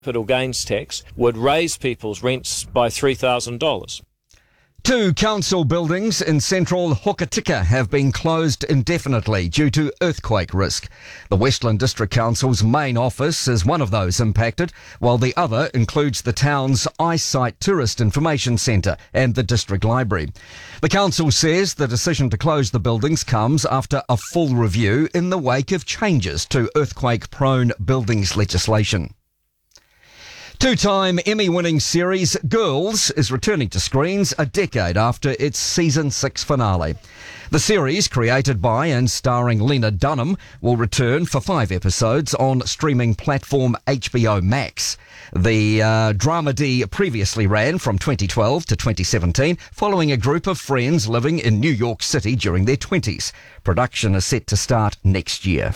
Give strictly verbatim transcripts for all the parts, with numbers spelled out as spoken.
capital gains tax would raise people's rents by three thousand dollars. Two council buildings in central Hokitika have been closed indefinitely due to earthquake risk. The Westland District Council's main office is one of those impacted, while the other includes the town's Eyesight Tourist Information Centre and the District Library. The council says the decision to close the buildings comes after a full review in the wake of changes to earthquake-prone buildings legislation. Two-time Emmy-winning series Girls is returning to screens a decade after its season six finale. The series, created by and starring Lena Dunham, will return for five episodes on streaming platform H B O Max. The uh, dramedy previously ran from twenty twelve to twenty seventeen, following a group of friends living in New York City during their twenties. Production is set to start next year.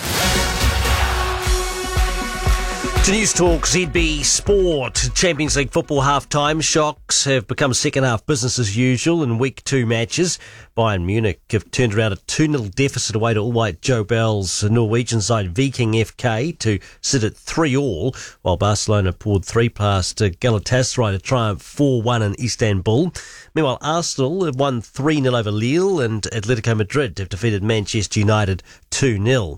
To News Talk Z B Sport. Champions League football half-time shocks have become second-half business as usual in Week two matches. Bayern Munich have turned around a two nil deficit away to all-white Joe Bell's Norwegian side Viking F K to sit at three all, while Barcelona poured three past Galatasaray to triumph four one in Istanbul. Meanwhile, Arsenal have won three nil over Lille, and Atletico Madrid have defeated Manchester United two nil.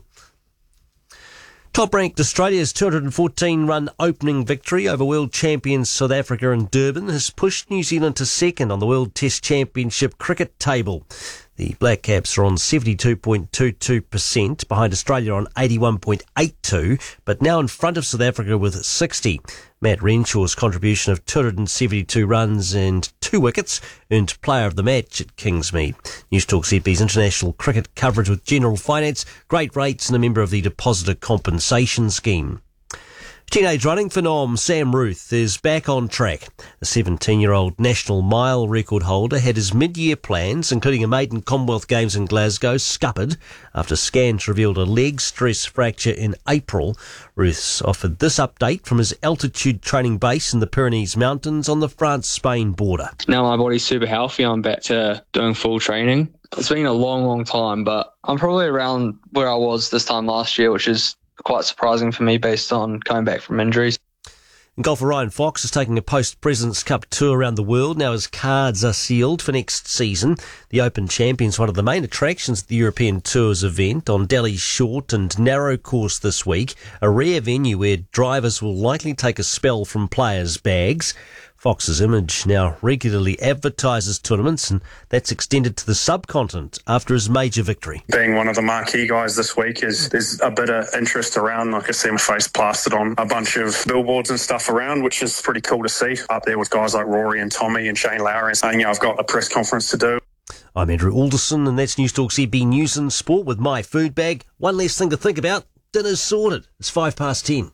Top-ranked Australia's two hundred fourteen run opening victory over world champions South Africa in Durban has pushed New Zealand to second on the World Test Championship cricket table. The Black Caps are on seventy-two point two two percent, behind Australia on eighty-one point eight two, but now in front of South Africa with sixty. Matt Renshaw's contribution of two hundred seventy-two runs and two wickets earned Player of the Match at Kingsmead. News Talk Z B's international cricket coverage with General Finance, great rates and a member of the Depositor Compensation Scheme. Teenage running phenom Sam Ruth is back on track. The seventeen-year-old national mile record holder had his mid-year plans, including a maiden Commonwealth Games in Glasgow, scuppered after scans revealed a leg stress fracture in April. Ruth's offered this update from his altitude training base in the Pyrenees Mountains on the France-Spain border. Now my body's super healthy, I'm back to doing full training. It's been a long, long time, but I'm probably around where I was this time last year, which is quite surprising for me based on coming back from injuries. Golfer Ryan Fox is taking a post-Presidents Cup tour around the world. Now his cards are sealed for next season. The Open Champion's one of the main attractions at the European Tours event on Delhi's short and narrow course this week, a rare venue where drivers will likely take a spell from players' bags. Fox's image now regularly advertises tournaments, and that's extended to the subcontinent after his major victory. Being one of the marquee guys this week, is there's a bit of interest around. Like I see my face plastered on a bunch of billboards and stuff around, which is pretty cool to see. Up there with guys like Rory and Tommy and Shane Lowry, and you know, I've got a press conference to do. I'm Andrew Alderson, and that's News Talk Z B News and Sport with My Food Bag. One less thing to think about. Dinner's sorted. It's five past ten.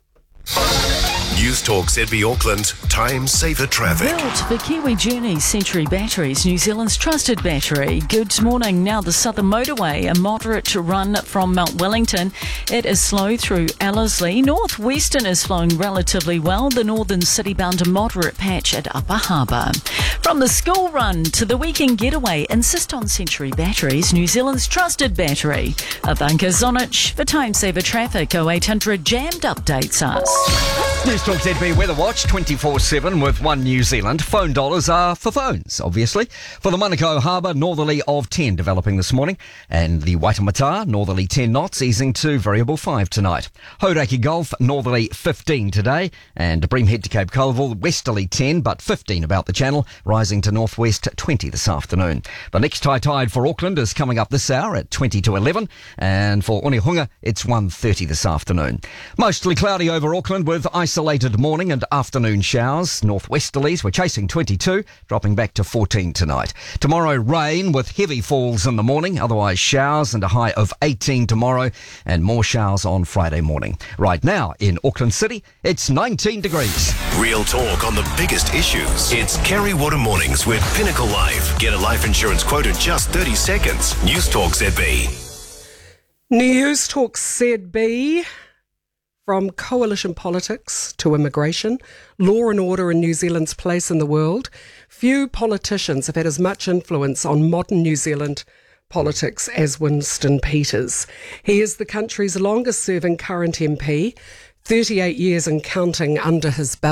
News Talk Z B Auckland, time saver traffic. Built for Kiwi Journey Century Batteries, New Zealand's trusted battery. Good morning. Now the Southern Motorway, a moderate run from Mount Wellington. It is slow through Ellerslie. Northwestern is flowing relatively well. The Northern City-bound a moderate patch at Upper Harbour. From the school run to the weekend getaway, insist on Century Batteries, New Zealand's trusted battery. Ivanka Zonich for time saver traffic. oh eight hundred jammed updates us. News Talk Z B Weather Watch twenty-four seven with One New Zealand. Phone dollars are for phones, obviously. For the Manukau Harbour, northerly of ten developing this morning. And the Waitemata, northerly ten knots, easing to variable five tonight. Hauraki Gulf, northerly fifteen today. And Bream Head to Cape Colville, westerly ten, but fifteen about the channel, rising to northwest twenty this afternoon. The next high tide for Auckland is coming up this hour at twenty to eleven. And for Onehunga, it's one thirty this afternoon. Mostly cloudy over Auckland with isolated morning and afternoon showers. Northwesterlies, we're chasing twenty-two, dropping back to fourteen tonight. Tomorrow, rain with heavy falls in the morning, otherwise showers and a high of eighteen tomorrow, and more showers on Friday morning. Right now, in Auckland City, it's nineteen degrees. Real talk on the biggest issues. It's Kerry Water Mornings with Pinnacle Life. Get a life insurance quote in just thirty seconds. News Talk Z B. News Talk Z B. From coalition politics to immigration, law and order in New Zealand's place in the world, few politicians have had as much influence on modern New Zealand politics as Winston Peters. He is the country's longest-serving current M P, thirty-eight years and counting under his belt.